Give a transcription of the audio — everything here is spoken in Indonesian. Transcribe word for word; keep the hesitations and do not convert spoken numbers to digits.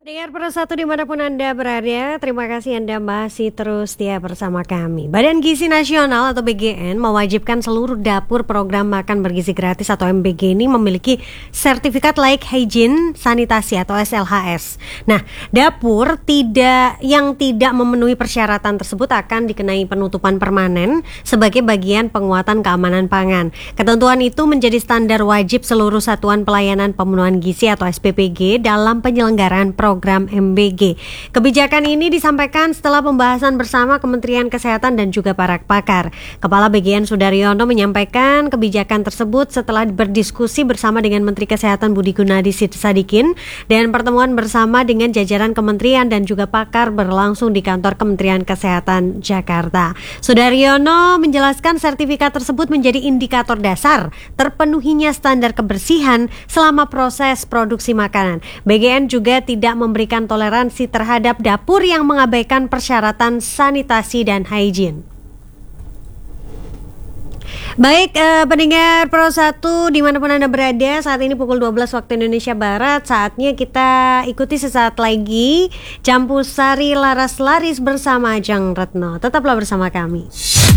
Dengar Pro satu dimanapun Anda berada, terima kasih Anda masih terus setia bersama kami. Badan Gizi Nasional atau B G N mewajibkan seluruh dapur program makan bergizi gratis atau M B G ini memiliki sertifikat layak hygiene sanitasi atau S L H S. Nah, dapur tidak yang tidak memenuhi persyaratan tersebut akan dikenai penutupan permanen sebagai bagian penguatan keamanan pangan. Ketentuan itu menjadi standar wajib seluruh satuan pelayanan pemenuhan gizi atau S P P G dalam penyelenggaraan program program M B G. Kebijakan ini disampaikan setelah pembahasan bersama Kementerian Kesehatan dan juga para pakar. Kepala B G N Sudaryono menyampaikan kebijakan tersebut setelah berdiskusi bersama dengan Menteri Kesehatan Budi Gunadi Sadikin dan pertemuan bersama dengan jajaran kementerian dan juga pakar berlangsung di kantor Kementerian Kesehatan Jakarta. Sudaryono menjelaskan sertifikat tersebut menjadi indikator dasar terpenuhinya standar kebersihan selama proses produksi makanan. B G N juga tidak memberikan toleransi terhadap dapur yang mengabaikan persyaratan sanitasi dan hygiene. Baik, eh, pendengar Pro satu dimanapun Anda berada, saat ini pukul dua belas waktu Indonesia Barat. Saatnya kita ikuti sesaat lagi Campur Sari Laras Laris bersama Ajeng Retno. Tetaplah bersama kami.